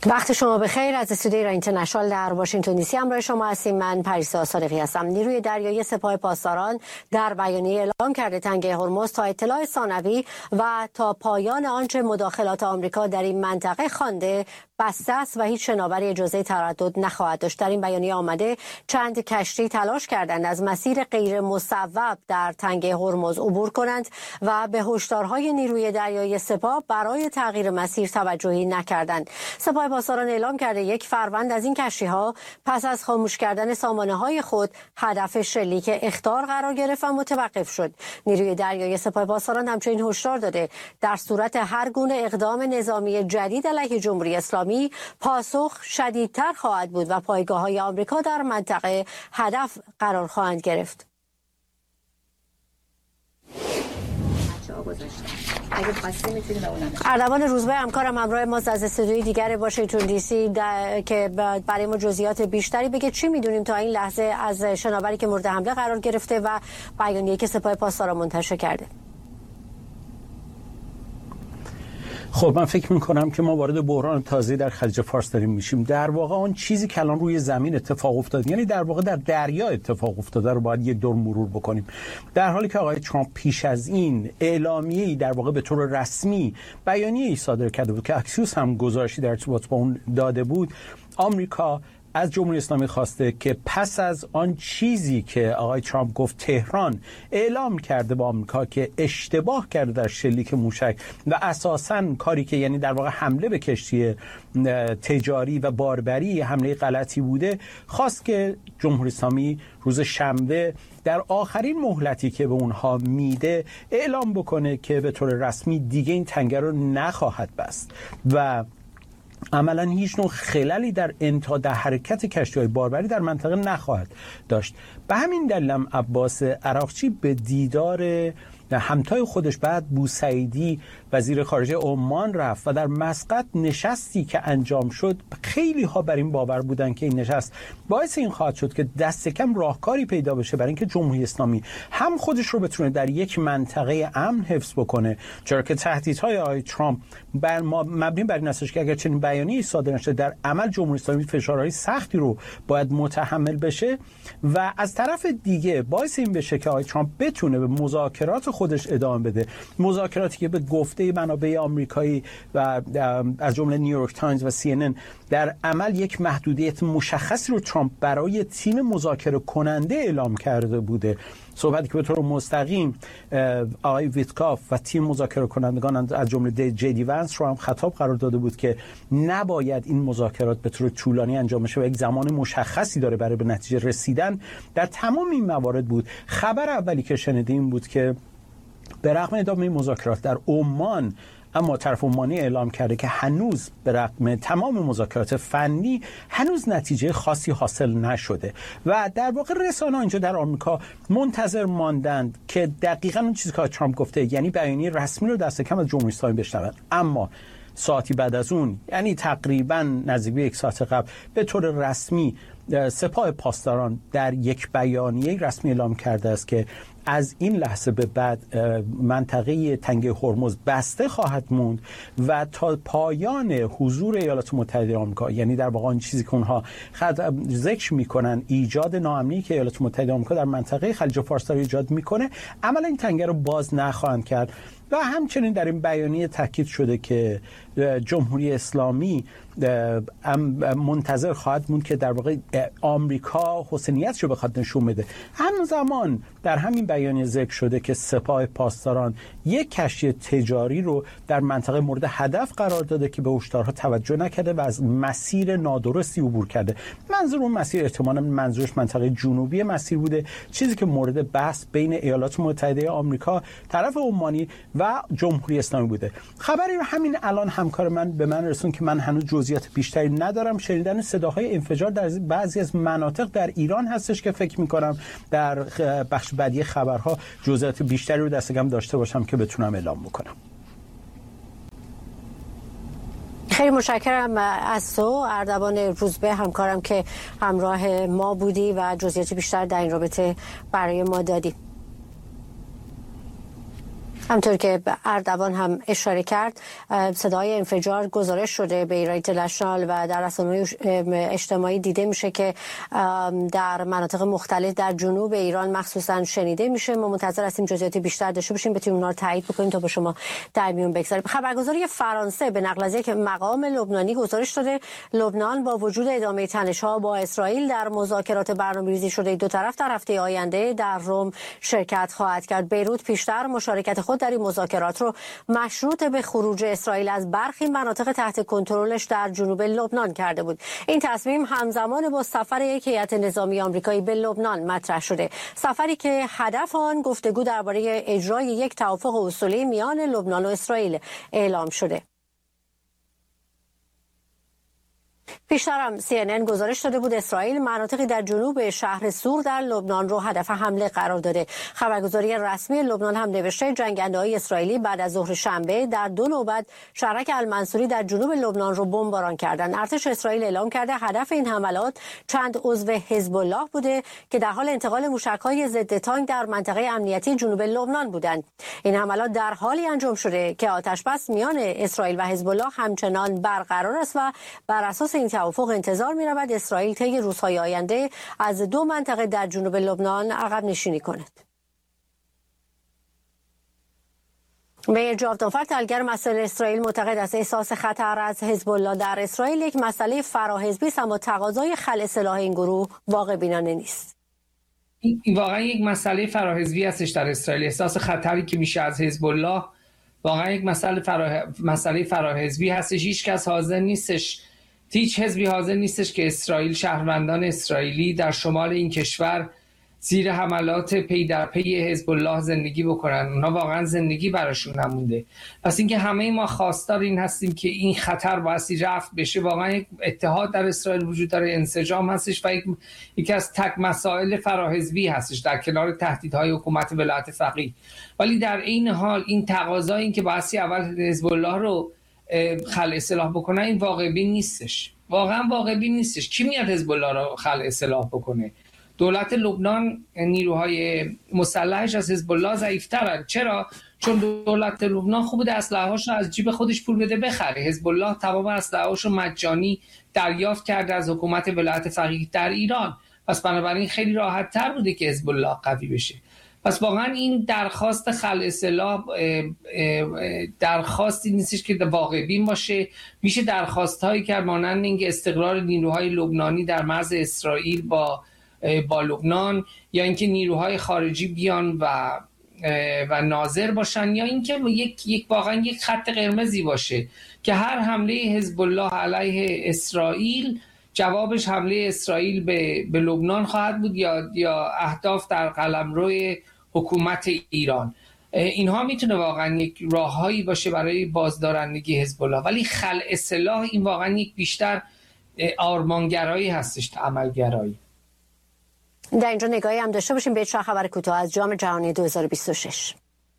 وقت شما بخیر. از استودیوی ایران اینترنشنال در واشنگتن دی سی همراه شما هستیم. من پریسا صادقی هستم. نیروی دریایی سپاه پاسداران در بیانیه اعلام کرده تنگه هرمز تا اطلاع ثانوی و تا پایان آنچه مداخلات آمریکا در این منطقه خوانده بسته است و هیچ شناوری اجازه تردد نخواهد داشت. در این بیانیه آمده چند کشتی تلاش کردند از مسیر غیر مصوب در تنگه هرمز عبور کنند و به هشدارهای نیروی دریایی سپاه برای تغییر مسیر توجهی نکردند. سپاه پاسداران اعلام کرده 1 فروند از این کشتی‌ها پس از خاموش کردن سامانه‌های خود هدف شلیک اخطار قرار گرفت و متوقف شد. نیروی دریایی سپاه پاسداران همچنین هشدار داده در صورت هر گونه اقدام نظامی جدید علیه جمهوری اسلامی پاسخ شدیدتر خواهد بود و پایگاه‌های آمریکا در منطقه هدف قرار خواهند گرفت. اردوان روزبه همکارم همراه ماست از استودیوی دیگر واشنگتن دی سی که برای ما جزئیات بیشتری بگه. چی میدونیم تا این لحظه از شناوری که مورد حمله قرار گرفته و بیانیه‌ای که سپاه پاسداران منتشر کرده؟ خب من فکر میکنم که ما وارد بحران تازه در خلیج فارس داریم میشیم. در واقع آن چیزی که الان روی زمین اتفاق افتاد، یعنی در واقع در دریا اتفاق افتاده، رو باید یک دور مرور بکنیم. در حالی که آقای ترامپ پیش از این اعلامیه‌ای در واقع به طور رسمی بیانیه‌ای صادر کرده بود که اکسیوس هم گزارشی در ارتباط با اون داده بود، آمریکا از جمهوری اسلامی خواسته که پس از آن چیزی که آقای ترامپ گفت تهران اعلام کرده با آمریکا که اشتباه کرده در شلیک موشک و اساساً کاری که یعنی در واقع حمله به کشتی تجاری و باربری حمله غلطی بوده، خواست که جمهوری اسلامی روز شنبه در آخرین مهلتی که به اونها میده اعلام بکنه که به طور رسمی دیگه این تنگه رو نخواهد بست و عملاً هیچ نوع خللی در انتقال حرکت کشتی‌های باربری در منطقه نخواهد داشت. به همین دلیل هم عباس عراقچی به دیدار همتای خودش بعد بوسعیدی وزیر خارجه عمان رفت و در مسقط نشستی که انجام شد، خیلی ها بر این باور بودن که این نشست باعث این خواهد شد که دست کم راهکاری پیدا بشه برای اینکه جمهوری اسلامی هم خودش رو بتونه در یک منطقه امن حفظ بکنه، چرا که تهدیدهای آقای ترامپ بر ما مبنی بر این است که اگر چنین بیانیه‌ای صادر نشه در عمل جمهوری اسلامی فشارهای سختی رو باید متحمل بشه و از طرف دیگه باعث این بشه که آقای ترامپ بتونه به مذاکرات خودش ادامه بده، مذاکراتی که به گفته منابع آمریکایی و از جمله نیویورک تایمز و CNN در عمل یک محدودیت مشخصی رو ترامپ برای تیم مذاکره کننده اعلام کرده بوده. صحبتی که به طور مستقیم آقای ویتکاف و تیم مذاکره کنندگان از جمله جی وانس رو هم خطاب قرار داده بود که نباید این مذاکرات به طور طولانی انجام بشه و یک زمان مشخصی داره برای به نتیجه رسیدن. در تمام این موارد بود. خبر اولی که شنیدیم بود که به رغم ادامه مذاکرات در عمان، اما طرف عمانی اعلام کرده که هنوز به رغم تمام مذاکرات فنی هنوز نتیجه خاصی حاصل نشده و در واقع رسانه‌ها اینجا در آمریکا منتظر ماندند که دقیقاً اون چیزی که ترامپ گفته، یعنی بیانیه رسمی رو دست کم از جمهوری اسلامی بشنوند. اما ساعتی بعد از اون، یعنی تقریباً نزدیک به 1 ساعت قبل، به طور رسمی سپاه پاسداران در یک بیانیه رسمی اعلام کرده است که از این لحظه به بعد منطقه تنگه هرمز بسته خواهد موند و تا پایان حضور ایالات متحده آمریکا، یعنی در واقع این چیزی که اونها ذکر میکنن ایجاد ناامنی که ایالات متحده آمریکا در منطقه خلیج فارس داره ایجاد میکنه، عملا این تنگه رو باز نخواهند کرد. و همچنین در این بیانیه تاکید شده که جمهوری اسلامی منتظر خواهد موند که در واقع آمریکا حسنیتش رو بخواد نشون بده. همزمان در همین بیانیه ذکر شده که سپاه پاسداران یک کشتی تجاری رو در منطقه مورد هدف قرار داده که به هشدارها توجه نکرده و از مسیر نادرستی عبور کرده. منظور اون مسیر احتمالاً منظورش منطقه جنوبی مسیر بوده، چیزی که مورد بحث بین ایالات متحده آمریکا، طرف عمانی و جمهوری اسلامی بوده. خبری رو همین الان همکار من به من رسون که من هنوز جزئیات بیشتری ندارم. شنیدن صداهای انفجار در بعضی از مناطق در ایران هستش که فکر می‌کنم در بخش بعدی خبرها جزئیات بیشتری رو دست کم داشته باشم که بتونم اعلام بکنم. خیلی متشکرم از تو اردوان روزبه همکارم که همراه ما بودی و جزئیات بیشتر در این رابطه برای ما دادی. همطور که اردوان هم اشاره کرد، صدای انفجار گزارش شده به ایران اینترنشنال و در رسانه‌های اجتماعی دیده میشه که در مناطق مختلف در جنوب ایران مخصوصا شنیده میشه. ما منتظر هستیم جزئیات بیشتر داشته باشیم بتونیم اونها رو تایید بکنیم تا با شما در میون بگذاریم. خبرگزاری فرانسه به نقل از یک مقام لبنانی گزارش داده لبنان با وجود ادامه تنش‌ها با اسرائیل در مذاکرات برنامه‌ریزی شده دو طرف در هفته آینده در روم شرکت خواهد کرد. بیروت پیشتر مشارکت خود در این مذاکرات رو مشروط به خروج اسرائیل از برخی مناطق تحت کنترلش در جنوب لبنان کرده بود. این تصمیم همزمان با سفر یک هیئت نظامی آمریکایی به لبنان مطرح شده، سفری که هدف آن گفتگو درباره اجرای یک توافق اصولی میان لبنان و اسرائیل اعلام شده. پیشتر هم CNN گزارش داده بود اسرائیل مناطقی در جنوب شهر سور در لبنان رو هدف حمله قرار داده. خبرگزاری رسمی لبنان هم نوشته جنگنده‌های اسرائیلی بعد از ظهر شنبه در 2 نوبت شهرک المنصوری در جنوب لبنان رو بمباران کردند. ارتش اسرائیل اعلام کرده هدف این حملات چند عضو حزب الله بوده که در حال انتقال موشک‌های ضد تانک در منطقه امنیتی جنوب لبنان بودند. این حملات در حالی انجام شده که آتش‌بس میان اسرائیل و حزب الله همچنان برقرار است و بر اساس این توافق انتظار می‌رود اسرائیل طی روزهای آینده از 2 منطقه در جنوب لبنان عقب نشینی کند. میر جاودانفر تحلیلگر مسائل اسرائیل معتقد است احساس خطر از حزب الله در اسرائیل یک مسئله فراحزبی است، اما تقاضای خلع سلاح این گروه واقع بینانه نیست. این واقعا یک مسئله فراحزبی هستش در اسرائیل. احساس خطری که میشه از حزب الله واقعا یک مسئله فراحزبی هستش. هیچ کس حاضر نیستش، هیچ حزبی حاضر نیستش که اسرائیل، شهروندان اسرائیلی در شمال این کشور زیر حملات پی در پی حزب الله زندگی بکنن. اونا واقعا زندگی براشون نمونده. پس اینکه همه ما خواستار این هستیم که این خطر بایستی رفع بشه. واقعا یک اتحاد در اسرائیل وجود داره، انسجام هستش و یکی از تک مسائل فراحزبی هستش در کنار تهدیدهای حکومت ولایت فقیه. ولی در این حال این تقاضا این که بایستی اول حزب الله رو خلع سلاح بکنه این واقع بین نیستش. واقعا واقع بین نیستش. کی میاد حزب الله رو خلع سلاح بکنه؟ دولت لبنان نیروهای مسلحش از حزب الله ضعیف‌ترن. چرا؟ چون دولت لبنان خوب بوده اسلحه‌هاشو از جیب خودش پول بده بخره. حزب الله تمام اسلحه‌هاشو مجانی دریافت کرده از حکومت ولایت فقیه در ایران. پس بنابراین خیلی راحت‌تر بوده که حزب الله قوی بشه. پس واقعا این درخواست خلع سلاح درخواستی نیستش که واقع بین باشه. میشه درخواست‌هایی که مانند اینکه استقرار نیروهای لبنانی در مرز اسرائیل با لبنان، یا اینکه نیروهای خارجی بیان و ناظر باشن، یا اینکه یک واقعا یک خط قرمزی باشه که هر حمله حزب الله علیه اسرائیل جوابش حمله اسرائیل به لبنان خواهد بود یا اهداف در قلمرو حکومت ایران. اینها میتونه واقعا یک راههایی باشه برای بازدارندگی حزب الله، ولی خلع سلاح این واقعا یک بیشتر آرمانگرایی هستش تا عملگرایی. در اینجا نگاهی هم داشته باشیم به چند خبر کوتاه از جام جهانی 2026.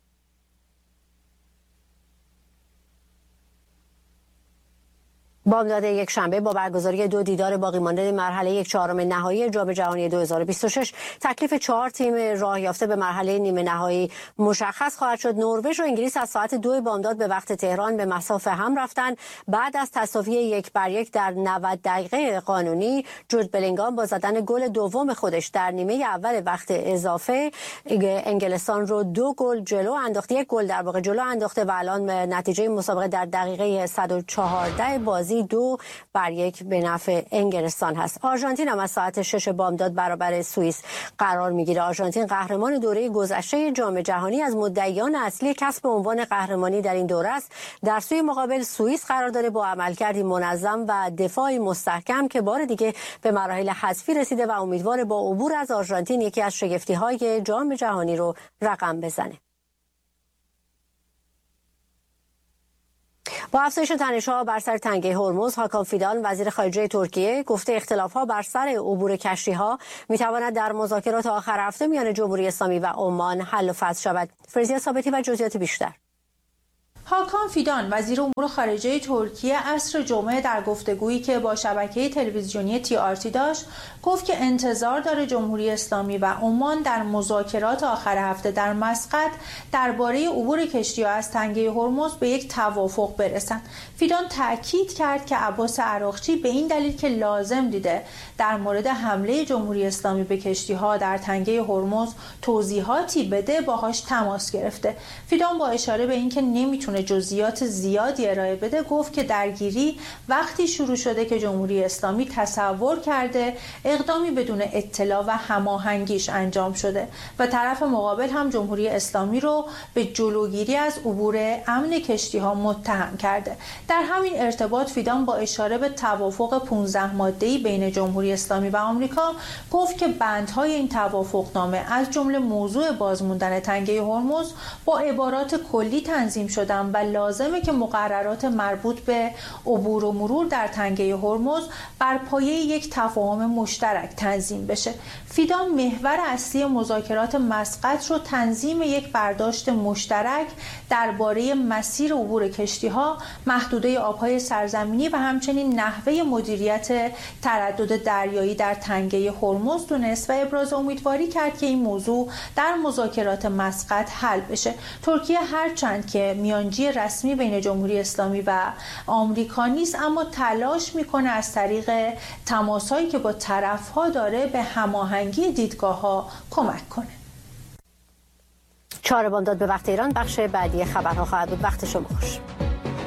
بامداد یک شنبه با برگزاری 2 دیدار باقی مانده مرحله 1/4 نهایی جام جهانی 2026 تکلیف 4 تیم راه یافته به مرحله نیمه نهایی مشخص خواهد شد. نروژ و انگلیس از ساعت 2 بامداد به وقت تهران به مصاف هم رفتند. بعد از تساوی 1-1 در 90 دقیقه قانونی، جود بلینگام با زدن گل دوم خودش در نیمه اول وقت اضافه انگلستان رو 2 گل جلو انداخته، 1 گل در واقع جلو انداخته و الان نتیجه مسابقه در دقیقه 114 بازی 2-1 به نفع انگلستان هست. آرژانتین هم از ساعت 6 بامداد برابر سوئیس قرار میگیره. آرژانتین قهرمان دوره گذشته جام جهانی از مدعیان اصلی کسب عنوان قهرمانی در این دوره است. در سوی مقابل سوئیس قرار داره با عملکردی منظم و دفاعی مستحکم که بار دیگه به مراحل حذفی رسیده و امیدوار با عبور از آرژانتین یکی از شگفتی‌های جام جهانی رو رقم بزنه. با افزایش تنش‌ها بر سر تنگه هرمز، هاکان فیدان وزیر خارجه ترکیه گفته اختلاف‌ها بر سر عبور کشتی‌ها می‌تواند در مذاکرات آخر هفته میان جمهوری اسلامی و عمان حل و فصل شود. فرزیا ثابتی و جزئیات بیشتر. هاکان فیدان وزیر امور خارجه ترکیه عصر جمعه در گفتگویی که با شبکه تلویزیونی TRT داشت گفت که انتظار داره جمهوری اسلامی و عمان در مذاکرات آخر هفته در مسقط درباره عبور کشتی‌ها از تنگه هرمز به یک توافق برسند. فیدان تاکید کرد که عباس عراقچی به این دلیل که لازم دیده در مورد حمله جمهوری اسلامی به کشتی‌ها در تنگه هرمز توضیحاتی بده باهاش تماس گرفته. فیدان با اشاره به اینکه نمیتونه جزئیات زیادی ارائه بده گفت که درگیری وقتی شروع شده که جمهوری اسلامی تصور کرده اقدامی بدون اطلاع و هماهنگیش انجام شده و طرف مقابل هم جمهوری اسلامی رو به جلوگیری از عبور امن کشتی‌ها متهم کرده. در همین ارتباط فیدان با اشاره به توافق 15 ماده‌ای بین جمهوری اسلامی و آمریکا گفت که بندهای این توافقنامه از جمله موضوع بازموندن تنگه هرمز با عبارات کلی تنظیم شدن و لازمه که مقررات مربوط به عبور و مرور در تنگه هرمز بر پایه یک تفاهم مشترک تنظیم بشه. فیدان محور اصلی مذاکرات مسقط رو تنظیم یک برداشت مشترک درباره مسیر عبور کشتی‌ها، محدوده آب‌های سرزمینی و همچنین نحوه مدیریت تردد دریایی در تنگه هرمز دونست و ابراز امیدواری کرد که این موضوع در مذاکرات مسقط حل بشه. ترکیه هرچند که میانجی رسمی بین جمهوری اسلامی و آمریکا نیست اما تلاش میکنه از طریق تماسایی که با طرف‌ها داره به هماهنگی دیدگاه‌ها کمک کنه. 4 بامداد به وقت ایران بخش بعدی خبرها خواهد بود. وقت شما خوش.